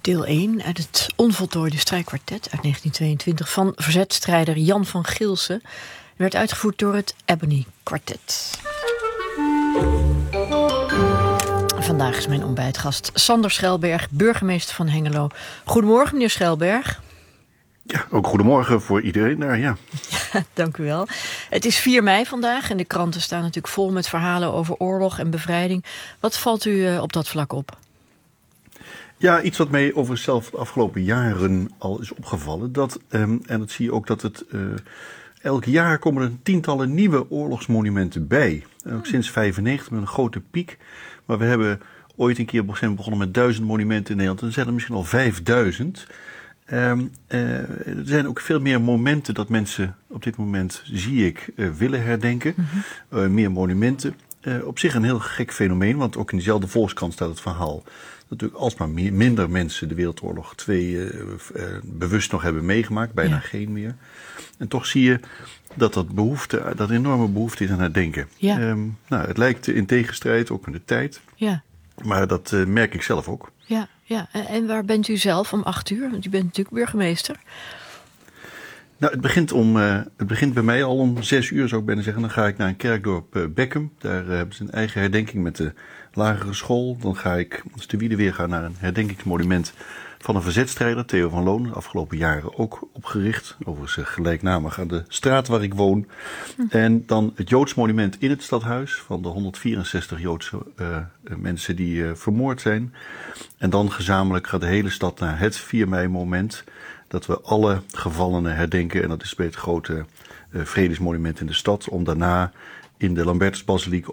Deel 1 uit het onvoltooide strijkkwartet uit 1922 van verzetstrijder Jan van Gilsen. Werd uitgevoerd door het Ebony Quartet. Vandaag is mijn ontbijtgast Sander Schelberg, burgemeester van Hengelo. Goedemorgen, meneer Schelberg. Ja, ook goedemorgen voor iedereen daar, ja. Dank u wel. Het is 4 mei vandaag en de kranten staan natuurlijk vol met verhalen over oorlog en bevrijding. Wat valt u op dat vlak op? Ja, iets wat mij over zelf de afgelopen jaren al is opgevallen. En dat zie je ook dat het elk jaar komen er tientallen nieuwe oorlogsmonumenten bij. Ook sinds 1995 met een grote piek. Maar we hebben ooit een keer begonnen met 1000 monumenten in Nederland. En er zijn er misschien al 5000. Er zijn ook veel meer momenten dat mensen op dit moment, zie ik, willen herdenken. Meer monumenten. Op zich een heel gek fenomeen, want ook in diezelfde Volkskrant staat het verhaal dat natuurlijk alsmaar minder mensen de Wereldoorlog 2 bewust nog hebben meegemaakt, bijna geen meer. En toch zie je dat enorme behoefte is aan herdenken. Ja. Het lijkt in tegenstrijd, ook met de tijd. Ja. Maar dat merk ik zelf ook. Ja, ja. En waar bent u zelf om 8:00? Want u bent natuurlijk burgemeester. Nou, het begint bij mij al om 6:00, zou ik bijna zeggen. Dan ga ik naar een kerkdorp Beckum. Daar hebben ze een eigen herdenking met de lagere school. Dan ga ik, als de wielen weer gaan, naar een herdenkingsmonument van een verzetstrijder, Theo van Loon. De afgelopen jaren ook opgericht. Overigens gelijknamig aan de straat waar ik woon. En dan het Joods monument in het stadhuis van de 164 Joodse mensen die vermoord zijn. En dan gezamenlijk gaat de hele stad naar het 4 mei moment dat we alle gevallenen herdenken. En dat is bij het grote vredesmonument in de stad. Om daarna in de Lambertusbasiliek